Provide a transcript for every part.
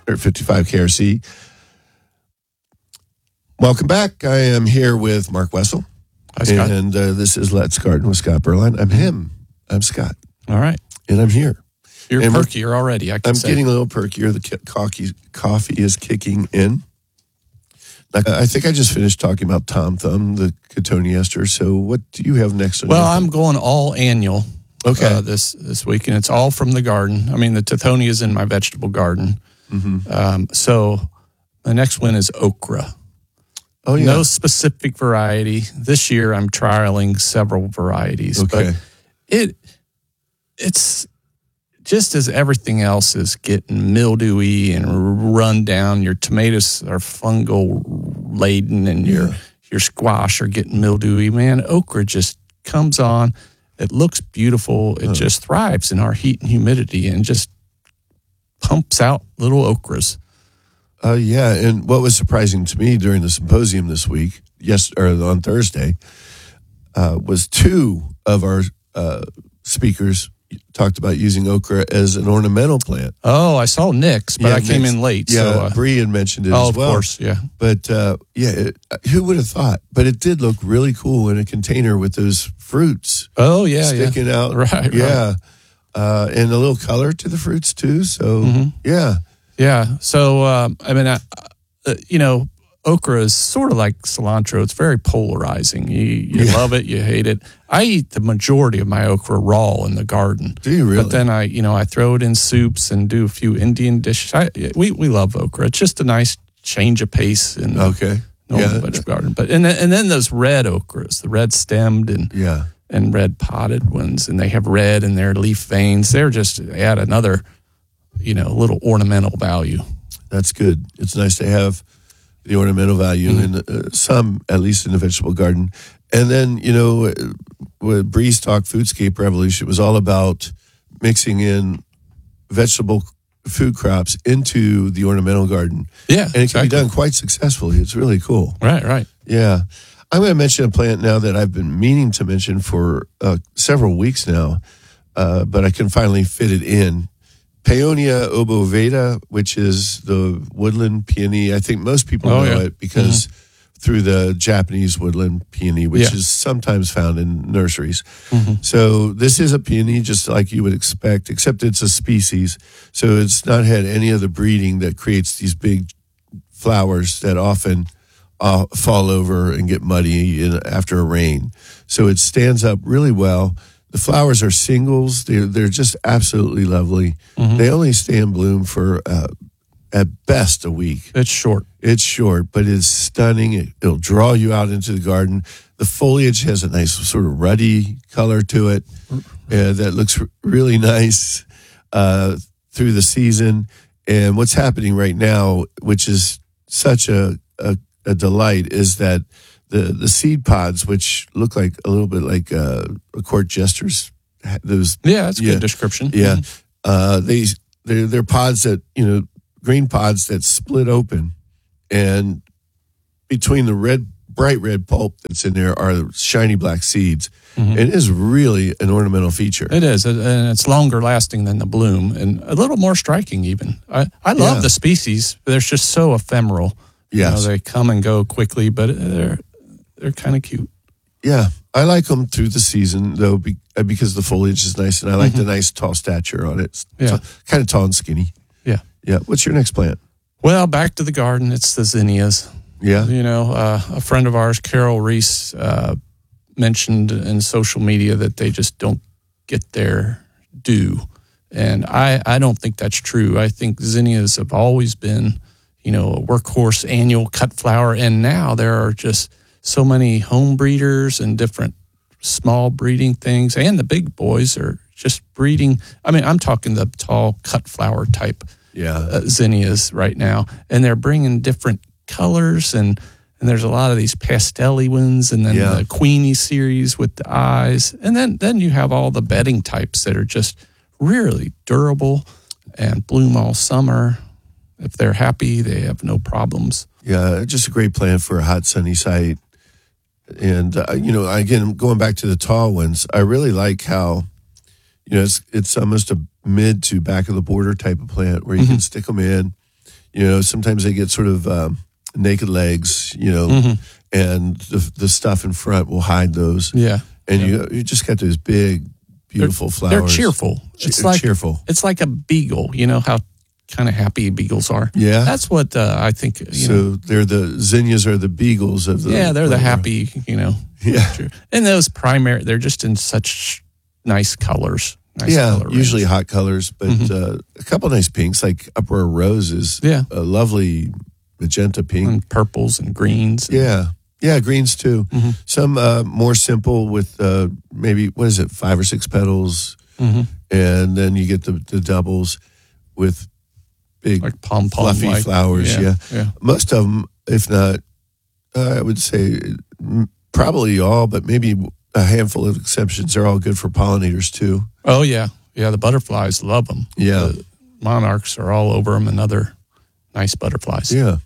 or 55 KRC. Welcome back. I am here with Mark Wessel. Hi, Scott. And this is Let's Garden with Scott Berline. I'm him. I'm Scott. All right. And I'm here. You're and perkier already, I can say. I'm getting a little perkier. The coffee is kicking in. I think I just finished talking about Tom Thumb, the Cotoneaster. So what do you have next? Well, I'm going all annual this week, and it's all from the garden. I mean, the Tithonia is in my vegetable garden. Mm-hmm. So the next one is okra. Oh, yeah. No specific variety. This year I'm trialing several varieties. Okay. But it's just as everything else is getting mildewy and run down. Your tomatoes are fungal laden, and your squash are getting mildewy. Man, okra just comes on. It looks beautiful. It just thrives in our heat and humidity, and just pumps out little okras. Yeah, and what was surprising to me during the symposium this week, on Thursday, was two of our speakers talked about using okra as an ornamental plant. Oh, I saw Nick's, but I came in late. Yeah, Bree had mentioned it as well. Of course, yeah. But, who would have thought? But it did look really cool in a container with those fruits. Oh, yeah, sticking out. Right, yeah. Right. And a little color to the fruits, too. So, yeah. Yeah. So, okra is sort of like cilantro. It's very polarizing. You love it, you hate it. I eat the majority of my okra raw in the garden. Do you really? But then I throw it in soups and do a few Indian dishes. We love okra. It's just a nice change of pace in the normal vegetable garden. But and then those red okras, the red stemmed and red potted ones, and they have red in their leaf veins. They're just add another little ornamental value. That's good. It's nice to have the ornamental value in some, at least in the vegetable garden. And then, with Bree's Talk Foodscape Revolution, it was all about mixing in vegetable food crops into the ornamental garden. Yeah, and it can be done quite successfully. It's really cool. Right. Yeah. I'm going to mention a plant now that I've been meaning to mention for several weeks now, but I can finally fit it in. Paeonia obovata, which is the woodland peony. I think most people know it because through the Japanese woodland peony, which is sometimes found in nurseries. So this is a peony just like you would expect, except it's a species. So it's not had any of the breeding that creates these big flowers that often fall over and get muddy after a rain. So it stands up really well. The flowers are singles. They're just absolutely lovely. They only stay in bloom for, at best, a week. It's short, but it's stunning. It'll draw you out into the garden. The foliage has a nice sort of ruddy color to it that looks really nice through the season. And what's happening right now, which is such a delight, is that the seed pods, which look like a little bit like a court jester's, those that's a good description. Yeah, they're pods that green pods that split open, and between the bright red pulp that's in there are shiny black seeds. It is really an ornamental feature. It is, and it's longer lasting than the bloom, and a little more striking even. I love the species. They're just so ephemeral. Yes. They come and go quickly, but they're kind of cute. Yeah, I like them through the season, though, because the foliage is nice, and I like the nice tall stature on it. Yeah. Kind of tall and skinny. Yeah. Yeah. What's your next plant? Well, back to the garden. It's the zinnias. Yeah. A friend of ours, Carol Reese, mentioned in social media that they just don't get their due. And I don't think that's true. I think zinnias have always been a workhorse annual cut flower. And now there are just so many home breeders and different small breeding things. And the big boys are just breeding. I mean, I'm talking the tall cut flower type zinnias right now. And they're bringing different colors. And there's a lot of these pastel-y ones. And then the Queenie series with the eyes. And then you have all the bedding types that are just really durable and bloom all summer. If they're happy, they have no problems. Yeah, just a great plant for a hot, sunny site. And, again, going back to the tall ones, I really like how, it's almost a mid to back of the border type of plant where you can stick them in. Sometimes they get sort of naked legs, and the stuff in front will hide those. Yeah. And you just got those big, beautiful flowers. They're cheerful. Cheerful. It's like a beagle. You know how kind of happy beagles are. Yeah. That's what I think. They're the zinnias are the beagles of the. Yeah, they're the happy. Yeah. And those they're just in such nice colors. Usually hot colors, but a couple nice pinks, like Uproar Rose is a lovely magenta pink. And purples and greens. Yeah, greens too. Some more simple with maybe, 5 or 6 petals. And then you get the doubles with big, like pom-pom fluffy flowers. Yeah. Most of them, if not, I would say probably all, but maybe a handful of exceptions, are all good for pollinators too. Oh, yeah. Yeah, the butterflies love them. Yeah. The monarchs are all over them, and other nice butterflies. Yeah.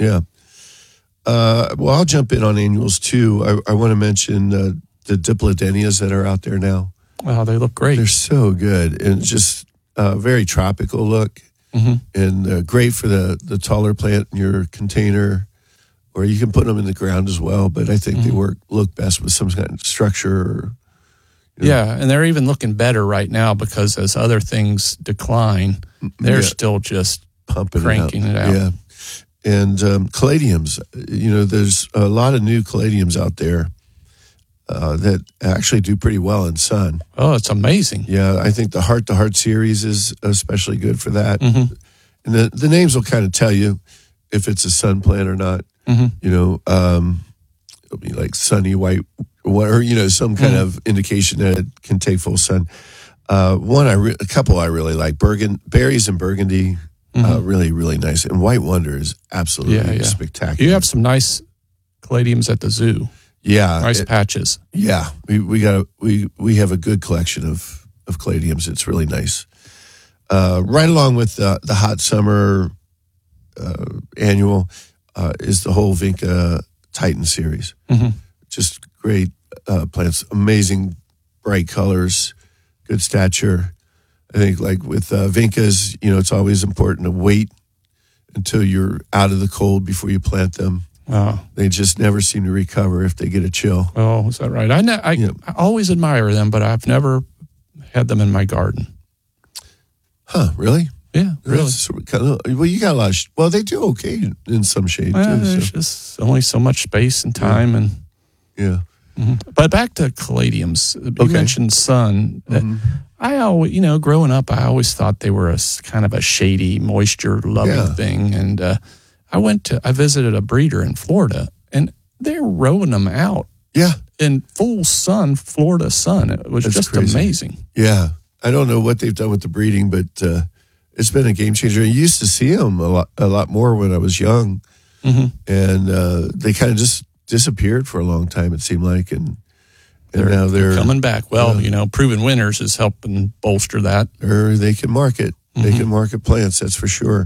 Well, I'll jump in on annuals too. I want to mention the diplodenias that are out there now. Wow, they look great. They're so good, and just very tropical look, and great for the taller plant in your container, or you can put them in the ground as well. But I think they look best with some kind of structure. Yeah, and they're even looking better right now because as other things decline, they're still just cranking it out. Yeah. And caladiums, there's a lot of new caladiums out there that actually do pretty well in sun. Oh, it's amazing. Yeah, I think the Heart to Heart series is especially good for that. And the names will kind of tell you if it's a sun plant or not. It'll be like sunny white, or some kind of indication that it can take full sun. A couple I really like, berries and burgundy. Really, really nice. And White Wonder is absolutely spectacular. You have some nice caladiums at the zoo. Yeah. Nice patches. Yeah. We have a good collection of caladiums. It's really nice. Right along with the hot summer annual is the whole Vinca Titan series. Just great plants, amazing bright colors, good stature. I think like with Vincas, it's always important to wait until you're out of the cold before you plant them. Oh. They just never seem to recover if they get a chill. Oh, is that right? I always admire them, but I've never had them in my garden. Huh, really? Yeah, really. Well, you got a lot of, they do okay in some shade too. There's just only so much space and time. And yeah. But back to caladiums. You mentioned sun. I always, growing up, I always thought they were a kind of a shady, moisture-loving thing. And I visited a breeder in Florida, and they're rowing them out. Yeah. In full sun, Florida sun. It was just crazy. Amazing. Yeah. I don't know what they've done with the breeding, but it's been a game changer. I used to see them a lot more when I was young, and they kind of just disappeared for a long time, it seemed like, and now they're coming back. Well, Proven Winners is helping bolster that. Or they can market. They can market plants, that's for sure.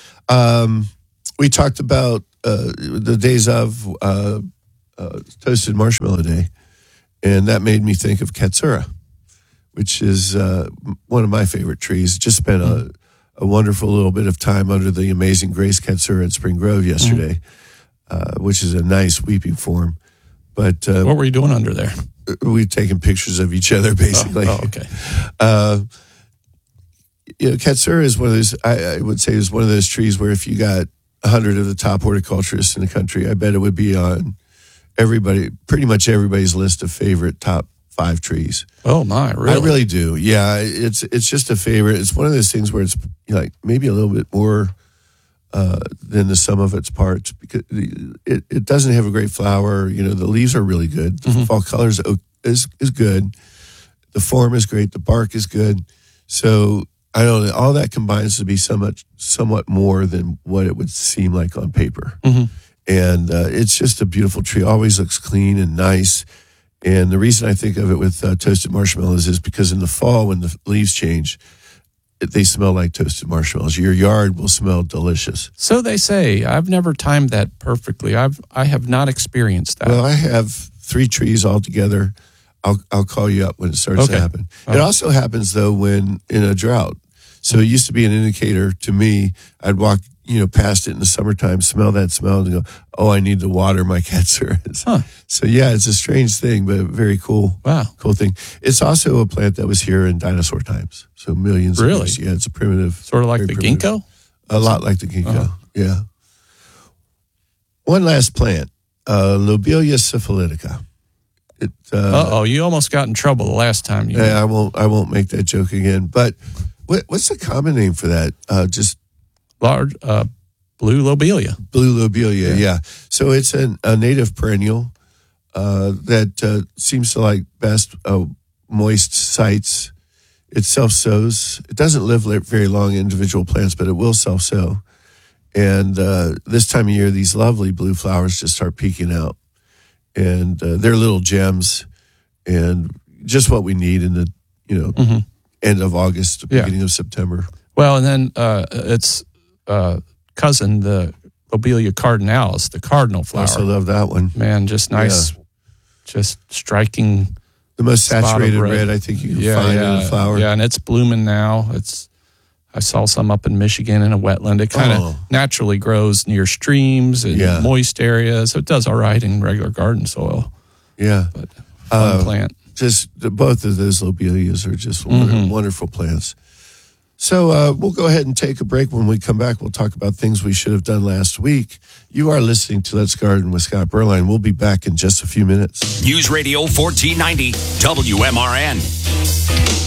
We talked about the days of Toasted Marshmallow Day, and that made me think of Katsura, which is one of my favorite trees. Just spent a wonderful little bit of time under the amazing Grace Katsura at Spring Grove yesterday, which is a nice weeping form. But what were you doing under there? We've taken pictures of each other, basically. Oh, okay. Katsura is one of those, I would say, is one of those trees where if you got 100 of the top horticulturists in the country, I bet it would be on pretty much everybody's list of favorite top 5 trees. Oh my, really? I really do. Yeah, it's just a favorite. It's one of those things where it's like maybe a little bit more than the sum of its parts, because it doesn't have a great flower. The leaves are really good. The fall colors is good. The form is great. The bark is good. So I don't know. All that combines to be somewhat more than what it would seem like on paper. And it's just a beautiful tree. Always looks clean and nice. And the reason I think of it with toasted marshmallows is because in the fall, when the leaves change, they smell like toasted marshmallows. Your yard will smell delicious. So they say. I've never timed that perfectly. I have not experienced that. Well, I have 3 trees all together. I'll call you up when it starts to happen. It also happens, though, when in a drought. So it used to be an indicator to me. I'd walk past it in the summertime, smell that smell and go, oh, I need to water my Katsura. Huh. So yeah, it's a strange thing, but very cool. Wow. Cool thing. It's also a plant that was here in dinosaur times. So millions of Really? years. Yeah, it's a primitive. Sort of like very the primitive. ginkgo? A lot like the ginkgo. Yeah. One last plant, Lobelia syphilitica. You almost got in trouble the last time. I won't make that joke again. But what's the common name for that? Just large blue lobelia. Blue lobelia, yeah. So it's a native perennial that seems to like best moist sites. It self-sows. It doesn't live very long in individual plants, but it will self-sow. And this time of year, these lovely blue flowers just start peeking out. And they're little gems and just what we need in the, end of August, beginning of September. Well, and then its cousin, the Lobelia cardinalis, the cardinal flower. I also love that one. Man, just nice, just striking. The most saturated red. red I think you can find in a flower. Yeah, and it's blooming now. I saw some up in Michigan in a wetland. It kind of naturally grows near streams and moist areas. So it does all right in regular garden soil. Yeah. But fun plant. Just both of those lobelias are just wonderful plants. So we'll go ahead and take a break. When we come back, we'll talk about things we should have done last week. You are listening to Let's Garden with Scott Berline. We'll be back in just a few minutes. News Radio 1490 WMRN.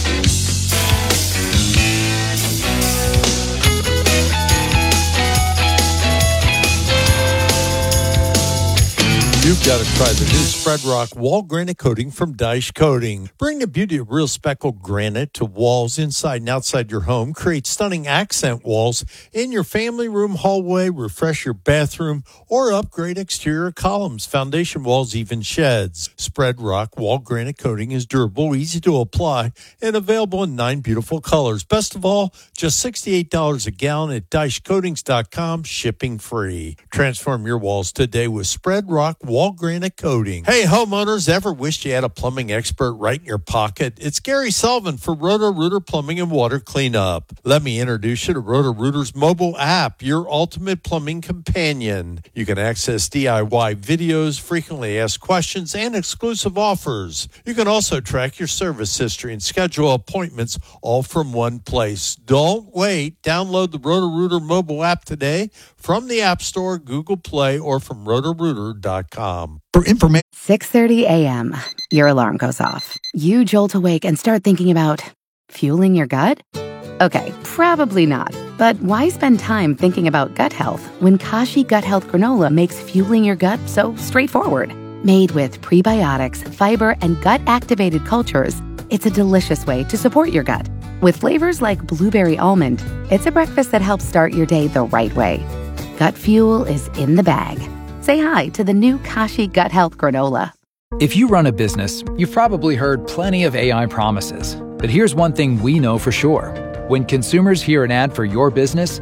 You've got to try the new Spread Rock Wall Granite Coating from Dyche Coating. Bring the beauty of real speckled granite to walls inside and outside your home. Create stunning accent walls in your family room, hallway, refresh your bathroom, or upgrade exterior columns, foundation walls, even sheds. Spread Rock Wall Granite Coating is durable, easy to apply, and available in 9 beautiful colors. Best of all, just $68 a gallon at DycheCoatings.com, shipping free. Transform your walls today with Spread Rock Wall Granite Coating. Hey, homeowners, ever wished you had a plumbing expert right in your pocket? It's Gary Sullivan for Roto-Rooter Plumbing and Water Cleanup. Let me introduce you to Roto-Rooter's mobile app, your ultimate plumbing companion. You can access DIY videos, frequently asked questions, and exclusive offers. You can also track your service history and schedule appointments all from one place. Don't wait. Download the Roto-Rooter mobile app today from the App Store, Google Play, or from rotorooter.com. For information. 6:30 a.m. Your alarm goes off. You jolt awake and start thinking about fueling your gut? Okay, probably not. But why spend time thinking about gut health when Kashi Gut Health Granola makes fueling your gut so straightforward? Made with prebiotics, fiber, and gut-activated cultures, it's a delicious way to support your gut. With flavors like blueberry almond, it's a breakfast that helps start your day the right way. Gut fuel is in the bag. Say hi to the new Kashi Gut Health Granola. If you run a business, you've probably heard plenty of AI promises. But here's one thing we know for sure. When consumers hear an ad for your business,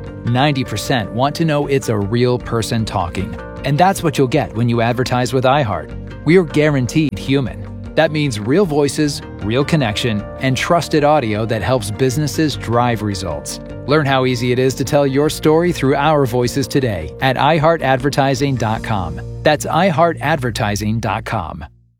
90% want to know it's a real person talking. And that's what you'll get when you advertise with iHeart. We are guaranteed human. That means real voices, real connection, and trusted audio that helps businesses drive results. Learn how easy it is to tell your story through our voices today at iHeartAdvertising.com. That's iHeartAdvertising.com.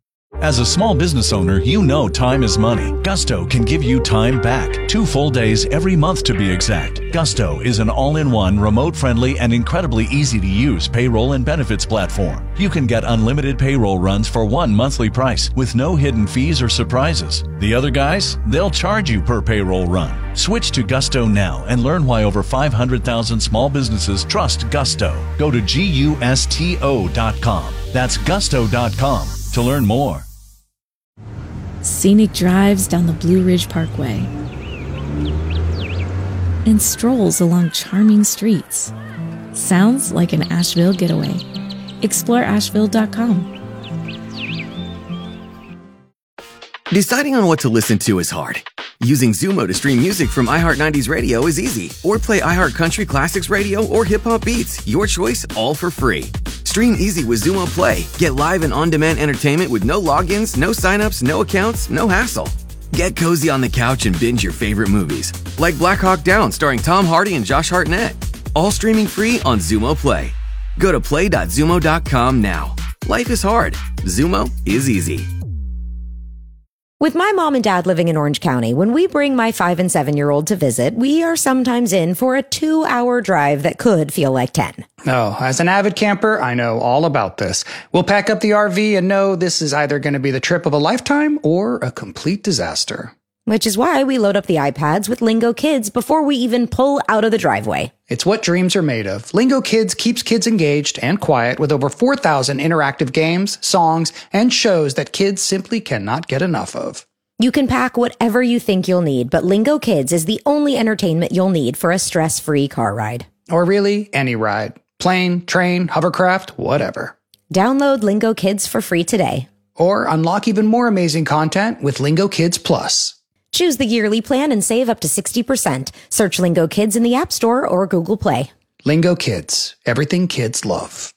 As a small business owner, you know time is money. Gusto can give you time back. 2 full days every month to be exact. Gusto is an all-in-one, remote-friendly, and incredibly easy-to-use payroll and benefits platform. You can get unlimited payroll runs for one monthly price with no hidden fees or surprises. The other guys, they'll charge you per payroll run. Switch to Gusto now and learn why over 500,000 small businesses trust Gusto. Go to GUSTO.com. That's Gusto.com to learn more. Scenic drives down the Blue Ridge Parkway and strolls along charming streets. Sounds like an Asheville getaway. Explore Asheville.com. Deciding on what to listen to is hard. Using Zumo to stream music from iHeart 90s Radio is easy. Or play iHeart Country Classics Radio or Hip Hop Beats. Your choice, all for free. Stream easy with Zumo Play. Get live and on-demand entertainment with no logins, no signups, no accounts, no hassle. Get cozy on the couch and binge your favorite movies, like Black Hawk Down starring Tom Hardy and Josh Hartnett. All streaming free on Xumo Play. Go to play.xumo.com now. Life is hard. Xumo is easy. With my mom and dad living in Orange County, when we bring my 5 and 7-year-old to visit, we are sometimes in for a 2-hour drive that could feel like 10. Oh, as an avid camper, I know all about this. We'll pack up the RV and know this is either going to be the trip of a lifetime or a complete disaster. Which is why we load up the iPads with Lingo Kids before we even pull out of the driveway. It's what dreams are made of. Lingo Kids keeps kids engaged and quiet with over 4,000 interactive games, songs, and shows that kids simply cannot get enough of. You can pack whatever you think you'll need, but Lingo Kids is the only entertainment you'll need for a stress-free car ride. Or really, any ride. Plane, train, hovercraft, whatever. Download Lingo Kids for free today. Or unlock even more amazing content with Lingo Kids Plus. Choose the yearly plan and save up to 60%. Search Lingo Kids in the App Store or Google Play. Lingo Kids. Everything kids love.